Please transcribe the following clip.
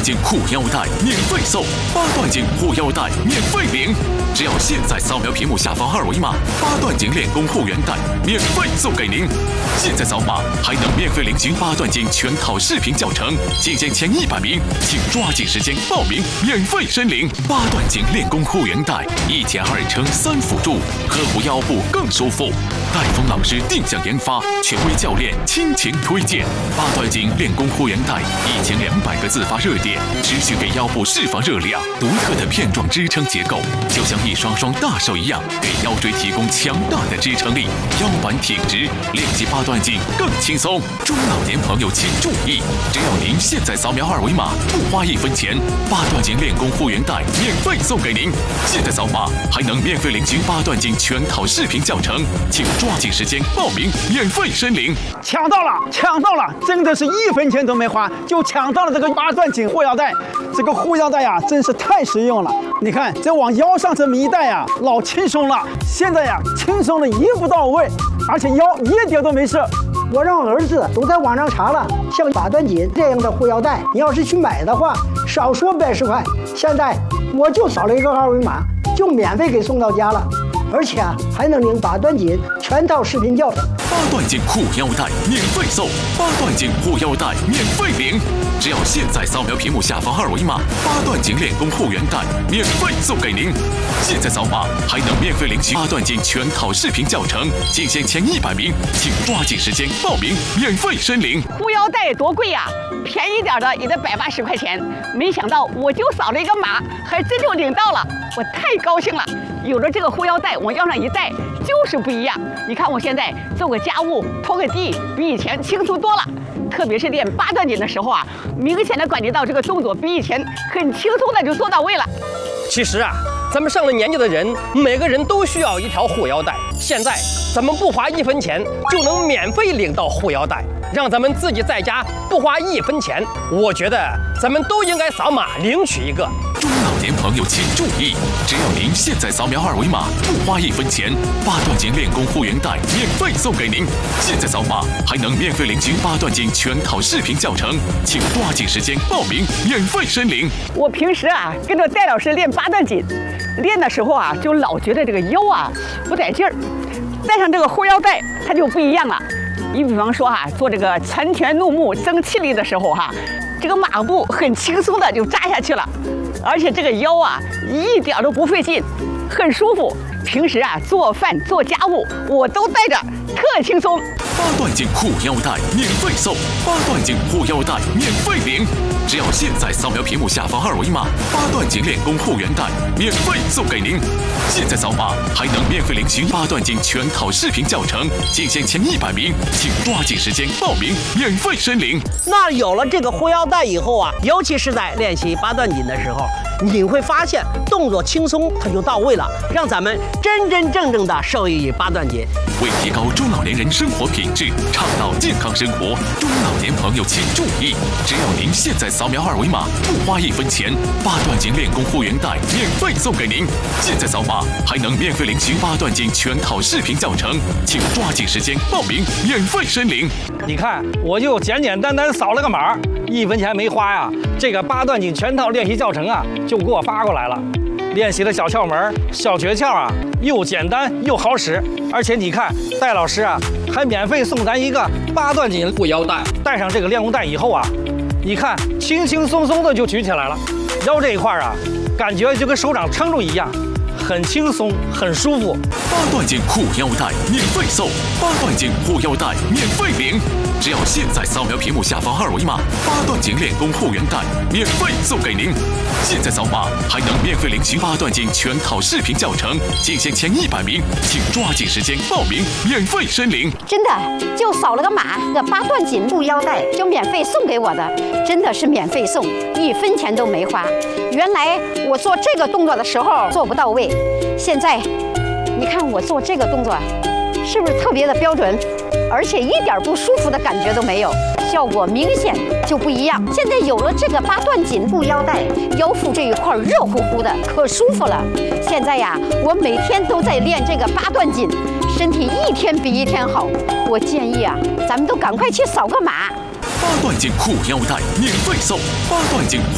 段锦护腰带免费送，8段锦护腰带免费领。只要现在扫描屏幕下方2维码，8段锦练功护原带免费送给您。现在扫码还能免费领取8段锦全套视频教程，仅限前100名，请抓紧时间报名，免费申领。8段锦练功护原带1减2乘3辅助，呵护腰部更舒服。戴峰老师定向研发，权威教练倾情推荐。8段锦练功护原带1200个自发热点，持续给腰部释放热量。独特的片状支撑结构，就像一双双大手一样，给腰椎提供强大的支撑力，腰板挺直，练习8段锦更轻松。中老年朋友请注意，只要您现在扫描2维码，不花1分钱，8段锦练功护原带免费送给您。现在扫码还能免费领取8段锦全套视频教程，请抓紧时间报名，免费申领。 抢到了，抢到了！真的是1分钱都没花，就抢到了这个8段锦护腰带。这个护腰带呀，真是太实用了。你看，这往腰上这么一戴呀，老轻松了。现在呀，轻松的一步到位，而且腰一点都没事。 我让儿子都在网上查了，像8段锦这样的护腰带，你要是去买的话，少说110块。现在我就扫了一个2维码，就免费给送到家了。而且还能领8段锦全套视频教程。 8段锦护腰带免费送，8段锦护腰带免费领。只要现在扫描屏幕下方2维码，8段锦练功护原带免费送给您。现在扫码还能免费领取8段锦全套视频教程，仅限前100名，请抓紧时间报名，免费申领。 护腰带多贵呀，便宜点的也得180块钱。没想到我就扫了一个码，还真就领到了，我太高兴了。有了这个护腰带，往腰上一戴就是不一样。你看我现在做个家务、拖个地，比以前轻松多了。特别是练8段锦的时候啊，明显的感觉到这个动作比以前很轻松的就做到位了。 其实啊，咱们上了年纪的人，每个人都需要一条护腰带。现在咱们不花1分钱就能免费领到护腰带，让咱们自己在家不花1分钱。我觉得咱们都应该扫码领取一个。 中老年朋友请注意，只要您现在扫描2维码，不花1分钱，8段锦练功护原带免费送给您。现在扫码还能免费领取8段锦全套视频教程，请抓紧时间报名，免费申领。 我平时啊跟着戴老师练8段锦，练的时候啊就老觉得这个腰啊不带劲儿，戴上这个护腰带它就不一样了。你比方说哈，做这个拳拳怒目增气力的时候哈，这个马步很轻松的就扎下去了，而且这个腰啊一点都不费劲，很舒服。平时啊做饭做家务我都带着，特轻松。 8段锦护腰带免费送，8段锦护腰带免费领。只要现在扫描屏幕下方2维码，8段锦练功护原带免费送给您。现在扫码还能免费领取8段锦全套视频教程，仅限前100名，请抓紧时间报名，免费申领。 那有了这个护腰带以后啊，尤其是在练习8段锦的时候，你会发现动作轻松，它就到位了，让咱们真真正正的受益于8段锦。 为提高中老年人生活品质，倡导健康生活，中老年朋友请注意，只要您现在扫描2维码，不花1分钱，8段锦练功护原带免费送给您。现在扫码还能免费领取8段锦全套视频教程，请抓紧时间报名，免费申领。 你看，我就简简单单扫了个码，1分钱没花呀。这个8段锦全套练习教程啊，就给我发过来了。练习的小窍门、小诀窍啊，又简单又好使。而且你看，戴老师啊，还免费送咱一个8段锦护腰带。戴上这个练功带以后啊，你看轻轻松松的就举起来了。腰这一块啊，感觉就跟手掌撑住一样，很轻松，很舒服。 8段锦护腰带免费送，8段锦护腰带免费领。只要现在扫描屏幕下方2维码，8段锦练功护原带免费送给您。现在扫码还能免费领取8段锦全套视频教程，仅限前100名，请抓紧时间报名，免费申领。 真的就扫了个码，这8段锦护腰带就免费送给我的，真的是免费送，1分钱都没花。原来我做这个动作的时候做不到位，现在你看我做这个动作是不是特别的标准，而且一点不舒服的感觉都没有，效果明显就不一样。现在有了这个8段锦护腰带，腰腹这一块热乎乎的，可舒服了。现在呀，我每天都在练这个8段锦，身体一天比一天好。我建议啊，咱们都赶快去扫个码。 8段锦护腰带免费送，8段锦